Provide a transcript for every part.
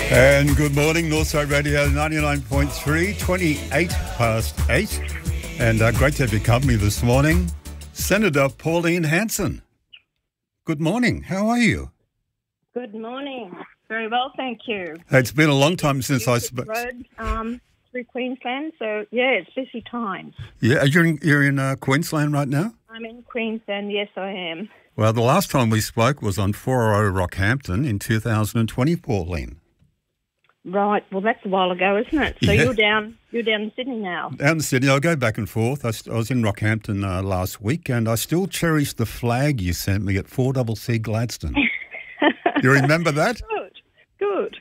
And good morning, Northside Radio 99.3, 28 past 8. And great to have your company this morning. Senator Pauline Hanson. Good morning. How are you? Good morning. Very well, thank you. It's been a long time since I spoke. Road through Queensland, so yeah, it's busy times. Yeah, you're in Queensland right now? I'm in Queensland, yes I am. Well, the last time we spoke was on 400 Rockhampton in 2020, Pauline. Right, well that's a while ago, isn't it? So Yeah. you're down in Sydney now. Down in Sydney, I go back and forth. I was in Rockhampton last week, and I still cherish the flag you sent me at 4CC Gladstone. You remember that? Good.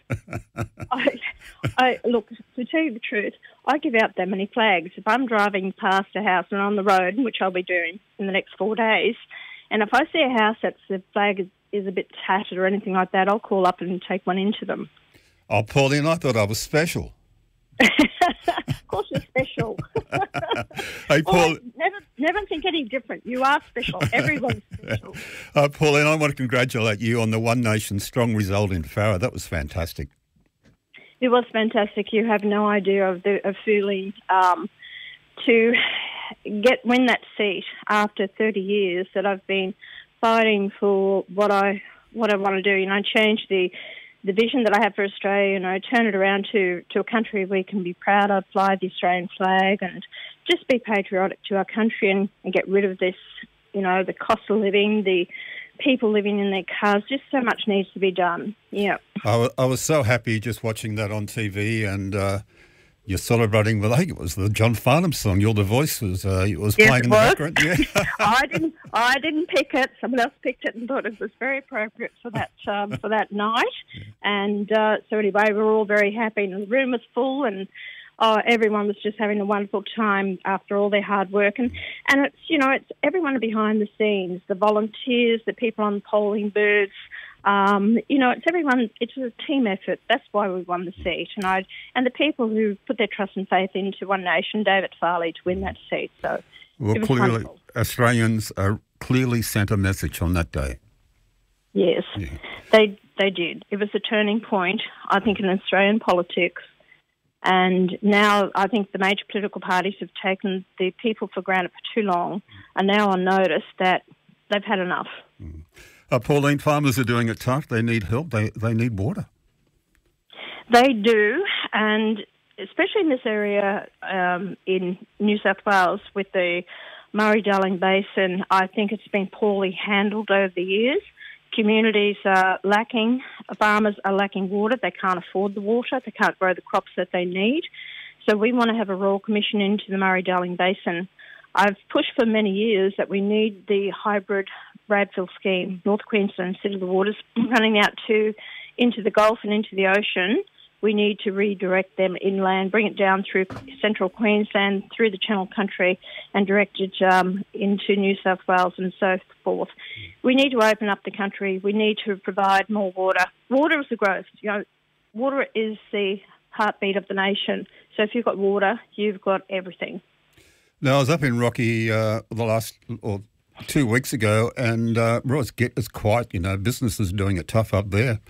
I look, to tell you the truth, I give out that many flags. If I'm driving past a house and on the road, which I'll be doing in the next 4 days, and if I see a house that the flag is a bit tattered or anything like that, I'll call up and take one into them. Oh, Pauline, I thought I was special. Of course you're special. Hey, Paul. Never think any different. You are special. Everyone's special. Pauline, I want to congratulate you on the One Nation Strong result in Farrer. That was fantastic. It was fantastic. You have no idea of feeling to win that seat after 30 years that I've been fighting for what I want to do. Change the vision that I have for Australia, turn it around to a country we can be proud of, fly the Australian flag and just be patriotic to our country and get rid of this, the cost of living, the people living in their cars. Just so much needs to be done. Yeah. I was so happy just watching that on TV and you're celebrating with, I think it was the John Farnham song, You're the Voice was playing in the background. Yeah. I didn't pick it. Someone else picked it and thought it was very appropriate for that night. Yeah. And so anyway, we were all very happy and the room was full and everyone was just having a wonderful time after all their hard work. And it's, it's everyone behind the scenes, the volunteers, the people on the polling booths. It's everyone. It's a team effort. That's why we won the seat, and the people who put their trust and faith into One Nation, David Farley, to win that seat. So, well, it was clearly, wonderful. Australians clearly sent a message on that day. Yes, yeah. They did. It was a turning point, I think, in Australian politics. And now I think the major political parties have taken the people for granted for too long, and now on notice that they've had enough. Mm. Pauline, farmers are doing it tough. They need help. They need water. They do, and especially in this area in New South Wales with the Murray-Darling Basin, I think it's been poorly handled over the years. Communities are lacking, farmers are lacking water. They can't afford the water. They can't grow the crops that they need. So we want to have a Royal Commission into the Murray-Darling Basin. I've pushed for many years that we need the hybrid Bradfield scheme, North Queensland instead of the waters running out into the Gulf and into the ocean. We need to redirect them inland, bring it down through central Queensland, through the Channel Country and direct it into New South Wales and so forth. We need to open up the country. We need to provide more water. Water is the growth. Water is the heartbeat of the nation. So if you've got water, you've got everything. Now, I was up in Rocky the last 2 weeks ago, and it's quite, business is doing it tough up there.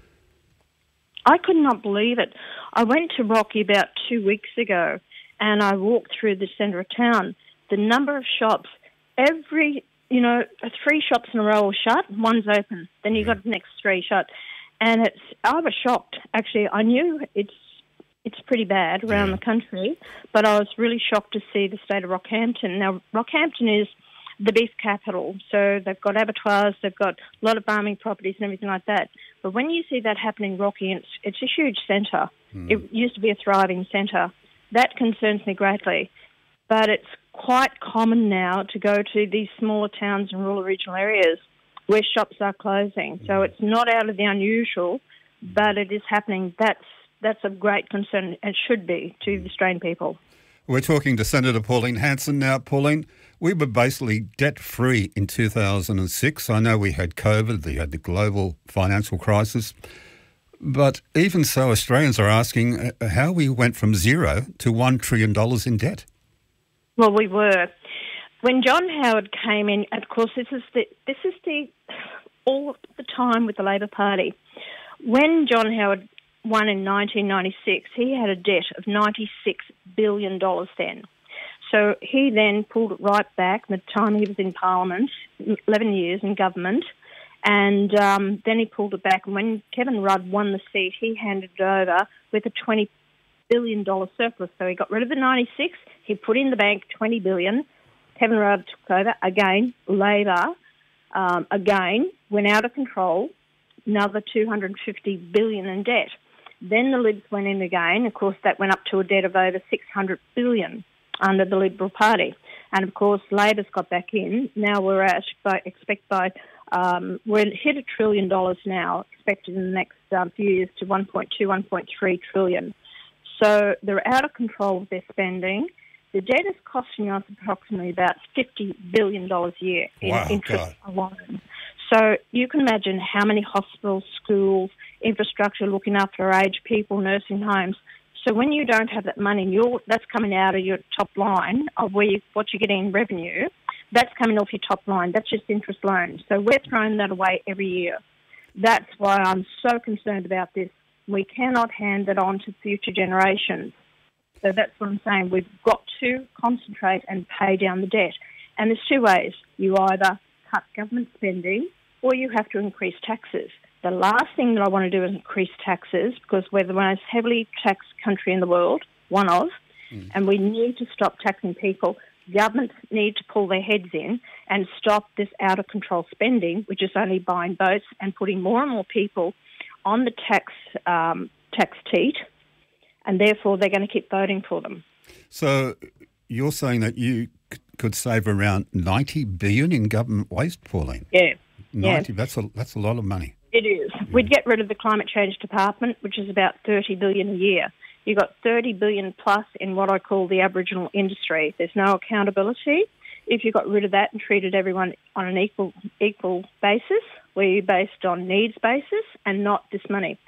I could not believe it. I went to Rocky about 2 weeks ago, and I walked through the centre of town. The number of shops, 3 shops in a row are shut, one's open. Then you got the next 3 shut, and I was shocked. Actually, I knew it's pretty bad around the country, but I was really shocked to see the state of Rockhampton. Now, Rockhampton is the beef capital, so they've got abattoirs, they've got a lot of farming properties and everything like that. But when you see that happening in Rocky, it's a huge centre. It used to be a thriving centre. That concerns me greatly. But it's quite common now to go to these smaller towns and rural regional areas where shops are closing. So it's not out of the unusual, but it is happening. That's a great concern and should be to the Australian people. We're talking to Senator Pauline Hanson now. Pauline, we were basically debt-free in 2006. I know we had COVID, we had the global financial crisis. But even so, Australians are asking how we went from zero to $1 trillion in debt. Well, we were. When John Howard came in, of course, this is all the time with the Labor Party. When John Howard won in 1996, he had a debt of $96 billion then. So he then pulled it right back the time he was in Parliament, 11 years in government, and then he pulled it back. And when Kevin Rudd won the seat, he handed it over with a $20 billion surplus. So he got rid of the 96, he put in the bank $20 billion. Kevin Rudd took over again. Labor again went out of control, another $250 billion in debt. Then the Libs went in again. Of course, that went up to a debt of over $600 billion under the Liberal Party. And of course, Labor's got back in. Now we're at, we're hit $1 trillion now, expected in the next few years to 1.3 trillion. So they're out of control with their spending. The debt is costing us approximately about $50 billion a year in interest alone. So you can imagine how many hospitals, schools, infrastructure looking after our aged people, nursing homes. So when you don't have that money, that's coming out of your top line of what you're getting in revenue, that's coming off your top line. That's just interest loans. So we're throwing that away every year. That's why I'm so concerned about this. We cannot hand that on to future generations. So that's what I'm saying. We've got to concentrate and pay down the debt. And there's two ways. You either cut government spending or you have to increase taxes. The last thing that I want to do is increase taxes because we're the most heavily taxed country in the world, one of, and we need to stop taxing people. Governments need to pull their heads in and stop this out-of-control spending, which is only buying votes and putting more and more people on the tax teat, and therefore they're going to keep voting for them. So you're saying that you could save around $90 billion in government waste, Pauline? Yeah. 90, that's a lot of money. It is. Yeah. We'd get rid of the Climate Change Department, which is about $30 billion a year. You've got $30 billion plus in what I call the Aboriginal industry. There's no accountability. If you got rid of that and treated everyone on an equal basis, where you're based on needs basis and not this money.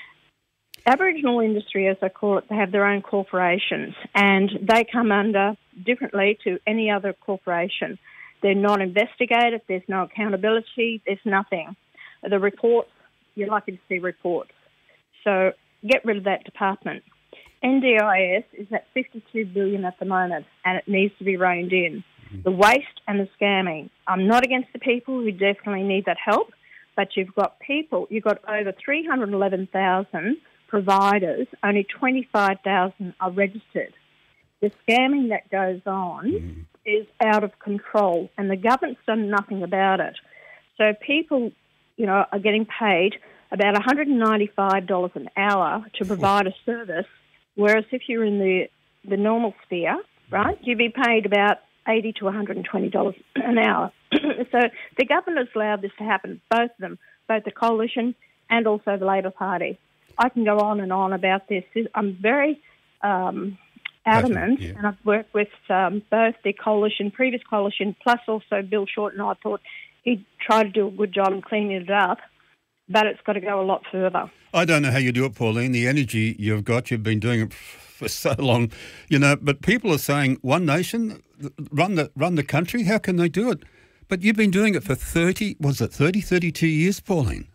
Aboriginal industry, as I call it, they have their own corporations and they come under differently to any other corporation. They're not investigated, there's no accountability, there's nothing. The reports, you're lucky to see reports. So get rid of that department. NDIS is at $52 billion at the moment and it needs to be reined in. The waste and the scamming. I'm not against the people who definitely need that help, but you've got over 311,000 providers, only 25,000 are registered. The scamming that goes on is out of control and the government's done nothing about it. So people, are getting paid about $195 an hour to provide a service, whereas if you're in the normal sphere, right, you'd be paid about $80 to $120 an hour. So the government has allowed this to happen, both of them, both the Coalition and also the Labor Party. I can go on and on about this. I'm very adamant, and I've worked with both the Coalition, previous Coalition, plus also Bill Shorten. I thought he'd try to do a good job in cleaning it up, but it's got to go a lot further. I don't know how you do it, Pauline. The energy you've been doing it for so long, but people are saying one nation, run the country. How can they do it? But you've been doing it for 32 years, Pauline?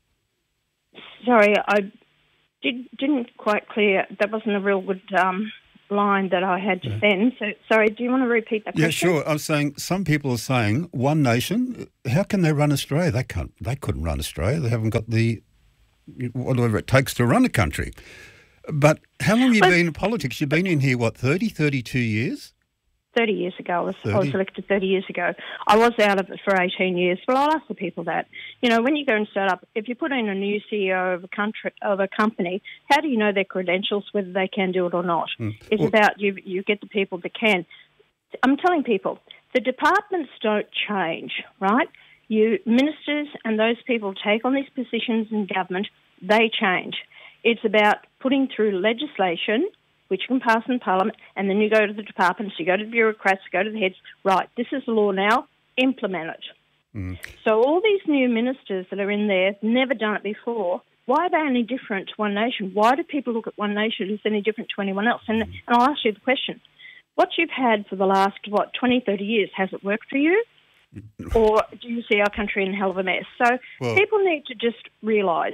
Sorry, I didn't quite clear. That wasn't a real good line that I had to send. So, sorry, do you want to repeat that question? Yeah, sure. I'm saying some people are saying one nation. How can they run Australia? They couldn't run Australia. They haven't got whatever it takes to run a country. But how long have you been in politics? You've been in here, 32 years? 30 years ago. I was elected 30 years ago. I was out of it for 18 years. Well, I'll ask the people that. When you go and start up, if you put in a new CEO of a company, how do you know their credentials, whether they can do it or not? It's about you get the people that can. I'm telling people, the departments don't change, right? Ministers and those people take on these positions in government, they change. It's about putting through legislation which can pass in Parliament, and then you go to the departments, you go to the bureaucrats, you go to the heads, right, this is the law now, implement it. So all these new ministers that are in there, never done it before, why are they any different to One Nation? Why do people look at One Nation as any different to anyone else? And I'll ask you the question, what you've had for the last, 20, 30 years, has it worked for you? Or do you see our country in a hell of a mess? So people need to just realise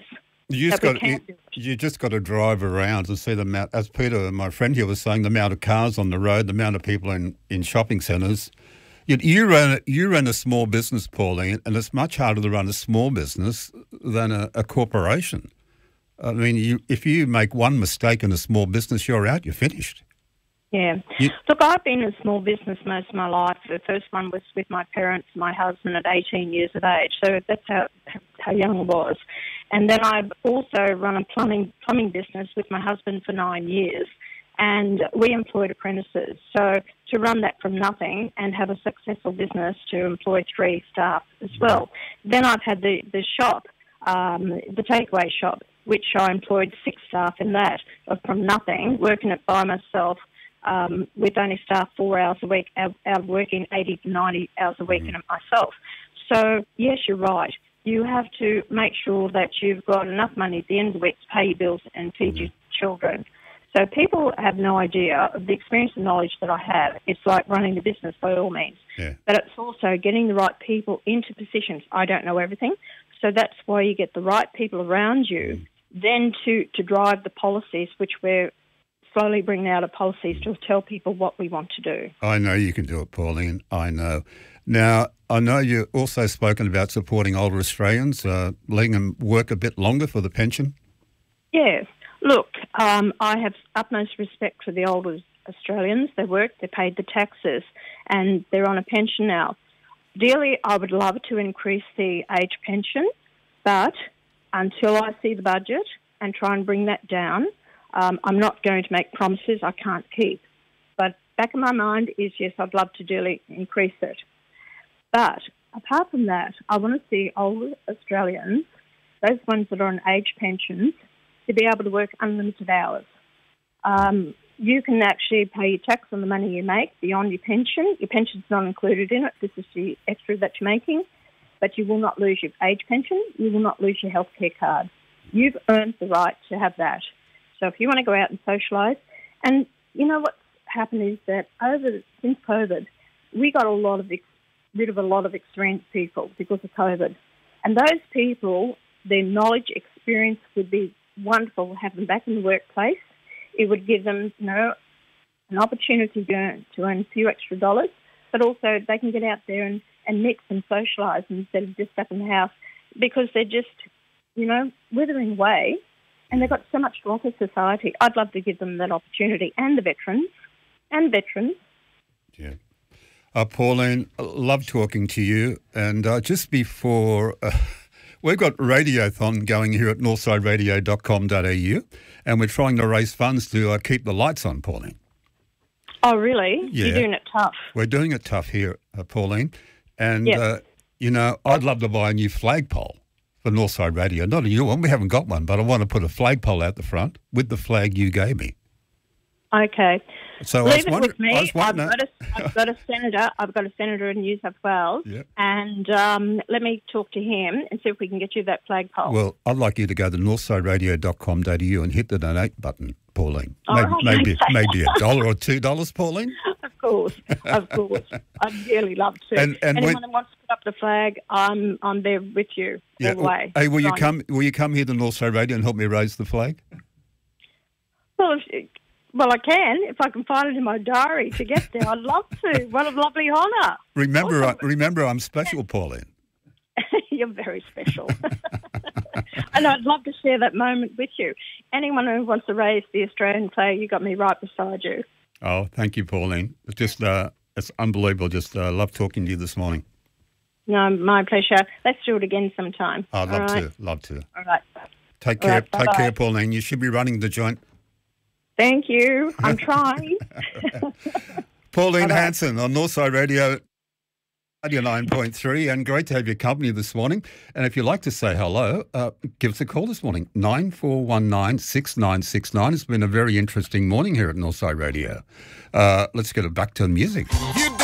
You just that we got can do it. you just got to drive around and see the amount, as Peter, my friend here, was saying, the amount of cars on the road, the amount of people in shopping centres. You run a small business, Pauline, and it's much harder to run a small business than a corporation. I mean, if you make one mistake in a small business, you're out. You're finished. Yeah. Look, I've been in small business most of my life. The first one was with my parents, my husband at 18 years of age. So that's how young I was. And then I've also run a plumbing business with my husband for 9 years. And we employed apprentices. So to run that from nothing and have a successful business to employ 3 staff as well. Then I've had the shop, the takeaway shop, which I employed 6 staff in that from nothing, working it by myself. With only staff 4 hours a week, out of working 80 to 90 hours a week in it myself. So, yes, you're right. You have to make sure that you've got enough money at the end of the week to pay your bills and feed your children. So people have no idea of the experience and knowledge that I have. It's like running a business by all means. Yeah. But it's also getting the right people into positions. I don't know everything. So that's why you get the right people around you then to drive the policies, which we're slowly bringing out of policies to tell people what we want to do. I know you can do it, Pauline. I know. Now, I know you've also spoken about supporting older Australians, letting them work a bit longer for the pension. Yes. Look, I have utmost respect for the older Australians. They work, they paid the taxes, and they're on a pension now. Ideally, I would love to increase the age pension, but until I see the budget and try and bring that down, I'm not going to make promises I can't keep. But back in my mind is, yes, I'd love to duly increase it. But apart from that, I want to see older Australians, those ones that are on age pensions, to be able to work unlimited hours. You can actually pay your tax on the money you make beyond your pension. Your pension's not included in it. This is the extra that you're making. But you will not lose your age pension. You will not lose your healthcare card. You've earned the right to have that. So if you want to go out and socialise, and you know what's happened is that since COVID, we got rid of a lot of experienced people because of COVID. And those people, their knowledge, experience would be wonderful to have them back in the workplace. It would give them, an opportunity to earn a few extra dollars, but also they can get out there and mix and socialise instead of just stuck in the house because they're just, withering away and they've got so much to offer society. I'd love to give them that opportunity, and the veterans. Yeah. Pauline, love talking to you. And just before... we've got Radiothon going here at northsideradio.com.au, and we're trying to raise funds to keep the lights on, Pauline. Oh, really? Yeah. You're doing it tough. We're doing it tough here, Pauline. And, Yes. I'd love to buy a new flagpole for Northside Radio. Not a new one. We haven't got one, but I want to put a flagpole out the front with the flag you gave me. Okay. So Leave it with me. I've got a senator. I've got a senator in New South Wales, Yep. and let me talk to him and see if we can get you that flagpole. Well, I'd like you to go to northsideradio.com.au and hit the donate button, Pauline. All right. Maybe $1 or $2, Pauline. Of course. I'd really love to. And anyone that wants to put up the flag, I'm there with you all the way. Hey, will you come here to Northside Radio and help me raise the flag? Well, I can if I can find it in my diary to get there. I'd love to. What a lovely honour. Remember, I'm special, Pauline. You're very special. And I'd love to share that moment with you. Anyone who wants to raise the Australian flag, you got me right beside you. Oh, thank you, Pauline. It's unbelievable. Just love talking to you this morning. No, my pleasure. Let's do it again sometime. I'd love to. All right. Take care. All right, Take care, Pauline. You should be running the joint. Thank you. I'm trying. Pauline Hanson on Northside Radio 89.3, and great to have your company this morning. And if you'd like to say hello, give us a call this morning, 9419-6969. It's been a very interesting morning here at Northside Radio. Let's get it back to the music.